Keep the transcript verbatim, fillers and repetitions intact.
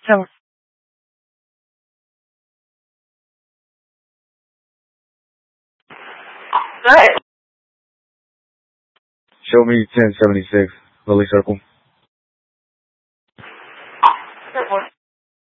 Seven. Right. Show me ten seventy-six, Lily Circle.